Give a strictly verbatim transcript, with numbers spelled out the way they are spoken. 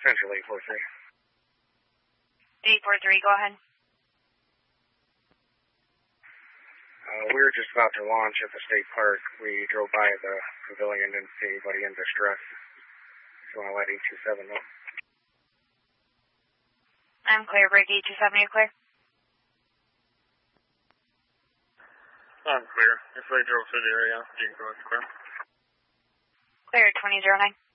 Central eight four three. eight four three, go ahead. Uh, we were just about to launch at the state park. We drove by the pavilion and didn't see anybody in distress. Just want to let eight two seven know. I'm clear, break eight two seven, you clear? I'm clear. If I drove through the area, you can go, it's clear. Clear, twenty zero nine.